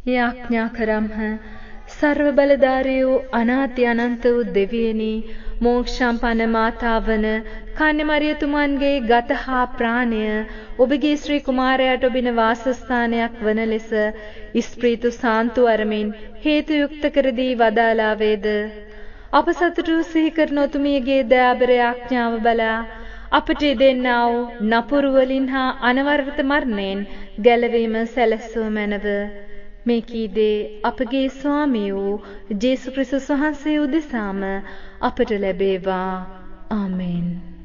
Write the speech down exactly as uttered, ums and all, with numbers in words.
යාඥා කරම්හ. සර්ව බලධාරී වූ අනාති අනන්ත වූ දෙවියනි, මෝක්ෂම්පන්න මාතාවන කන්‍යමරියතුමන්ගේ ගත හා ප්‍රාණය ඔබගේ ශ්‍රී කුමාරයාට ඔබින වාසස්ථානයක් වන ලෙස ඉස්ප්‍රීතු සාන්තු අරමින් හේතු යුක්ත කර දී වදාලා වේද. අප සතුටු සිහි කරන ඔතුමියගේ දයාබර යාඥාව බලා අපට දෙන්නා වූ නපුරු වලින් හා අනවරත මරණයෙන් ගැලවීම සැලැස්සුව මැනව. මේ කීදේ අපගේ ස්වාමී වූ ජේසු ක්‍රිස්තුස් වහන්සේ උදෙසාම අපට ලැබේවා. ආමෙන්.